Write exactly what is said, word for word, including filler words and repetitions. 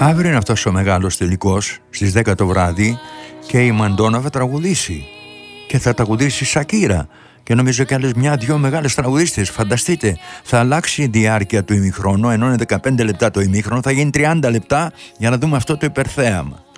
Αύριο είναι αυτός ο μεγάλος τελικός στις δέκα το βράδυ και η Μαντόνα θα τραγουδήσει και θα τραγουδήσει Σακύρα και νομίζω και άλλες μια-δυο μεγάλες τραγουδίστες. Φανταστείτε, θα αλλάξει η διάρκεια του ημιχρόνου, ενώ είναι δεκαπέντε λεπτά το ημίχρονο, θα γίνει τριάντα λεπτά για να δούμε αυτό το υπερθέαμα.